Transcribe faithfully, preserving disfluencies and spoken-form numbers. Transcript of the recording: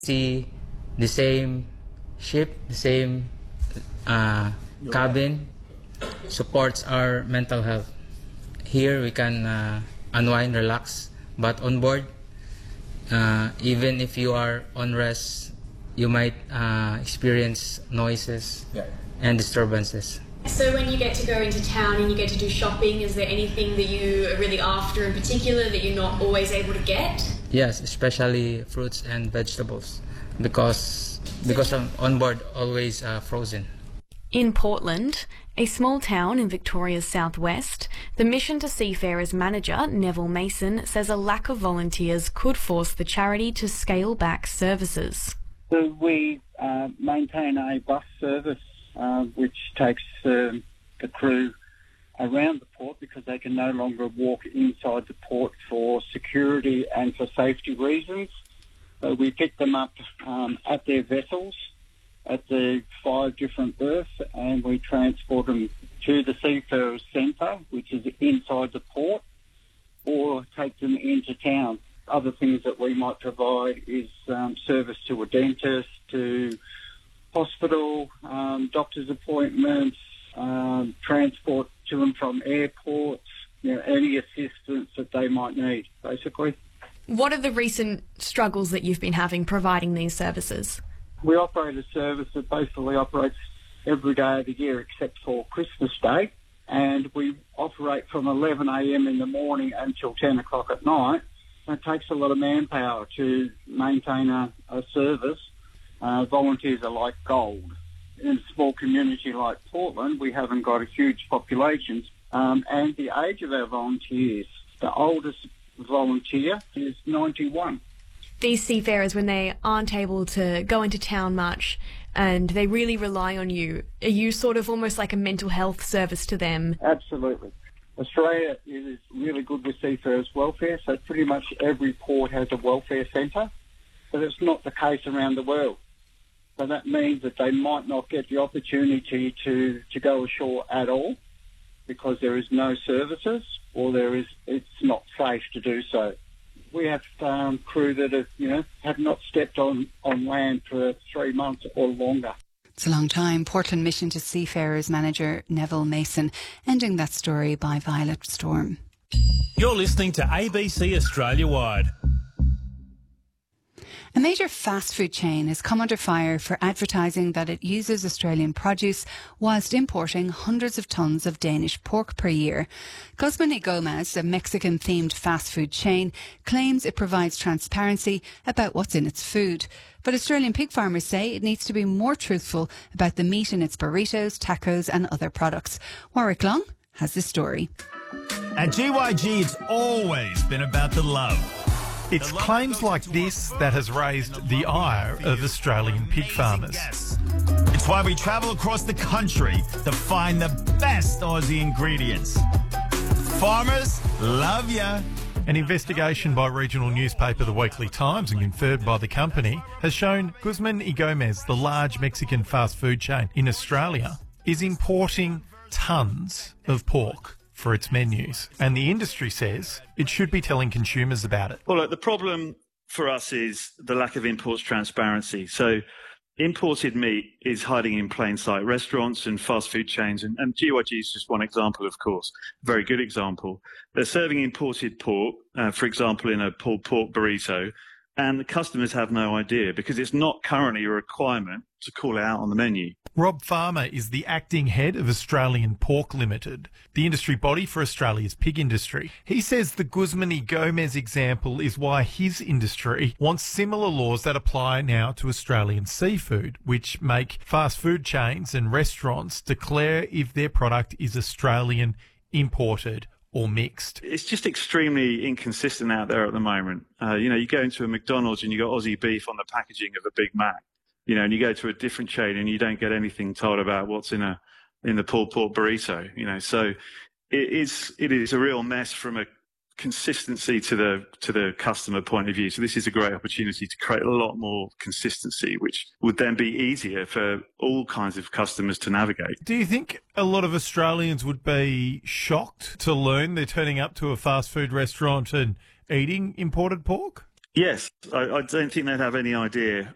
See the same ship, the same uh, cabin supports our mental health. Here we can uh, unwind, relax, but on board, uh, even if you are on rest, you might uh, experience noises yeah. and disturbances. So when you get to go into town and you get to do shopping, is there anything that you are really after in particular that you're not always able to get? Yes, especially fruits and vegetables, because because I'm on board always uh, frozen. In Portland, a small town in Victoria's southwest, the Mission to Seafarers manager, Neville Mason, says a lack of volunteers could force the charity to scale back services. So we uh, maintain a bus service uh, which takes uh, the crew around the port because they can no longer walk inside the port for security and for safety reasons. So we pick them up um, at their vessels at the five different berths, and we transport them to the Seafarers Centre, which is inside the port, or take them into town. Other things that we might provide is um, service to a dentist, to hospital, um, doctor's appointments, um, transport to and from airports, you know, any assistance that they might need, basically. What are the recent struggles that you've been having providing these services? We operate a service that basically operates every day of the year except for Christmas Day, and we operate from eleven a m in the morning until ten o'clock at night. It takes a lot of manpower to maintain a, a service. Uh, volunteers are like gold. In a small community like Portland, we haven't got a huge population, um, and the age of our volunteers, the oldest volunteer is ninety-one. These seafarers, when they aren't able to go into town much and they really rely on you, are you sort of almost like a mental health service to them? Absolutely. Australia is really good with seafarers' welfare, so pretty much every port has a welfare centre, but it's not the case around the world. So that means that they might not get the opportunity to, to go ashore at all because there is no services or there is it's not safe to do so. We have um, crew that have, you know, have not stepped on, on land for three months or longer. It's a long time. Portland Mission to Seafarers manager Neville Mason, ending that story by Violet Storm. You're listening to A B C Australia Wide. A major fast food chain has come under fire for advertising that it uses Australian produce whilst importing hundreds of tonnes of Danish pork per year. Guzman y Gomez, a Mexican-themed fast food chain, claims it provides transparency about what's in its food. But Australian pig farmers say it needs to be more truthful about the meat in its burritos, tacos and other products. Warwick Long has the story. At G Y G, it's always been about the love. It's claims like this that has raised the ire of Australian pig farmers. It's why we travel across the country to find the best Aussie ingredients. Farmers love ya. An investigation by regional newspaper The Weekly Times and confirmed by the company has shown Guzman y Gomez, the large Mexican fast food chain in Australia, is importing tonnes of pork for its menus, and the industry says it should be telling consumers about it. Well, look, the problem for us is the lack of imports transparency. So imported meat is hiding in plain sight. Restaurants and fast food chains, and, and G Y G is just one example, of course, a very good example. They're serving imported pork, uh, for example, in a pulled pork burrito, and the customers have no idea because it's not currently a requirement to call it out on the menu. Rob Farmer is the acting head of Australian Pork Limited, the industry body for Australia's pig industry. He says the Guzman y Gomez example is why his industry wants similar laws that apply now to Australian seafood, which make fast food chains and restaurants declare if their product is Australian, imported or mixed. It's just extremely inconsistent out there at the moment. Uh, you know, you go into a McDonald's and you got Aussie beef on the packaging of a Big Mac. You know, and you go to a different chain and you don't get anything told about what's in a in the pulled pork burrito. You know, so it is it is a real mess from a consistency to the to the customer point of view. So this is a great opportunity to create a lot more consistency, which would then be easier for all kinds of customers to navigate. Do you think a lot of Australians would be shocked to learn they're turning up to a fast food restaurant and eating imported pork? Yes, I, I don't think they'd have any idea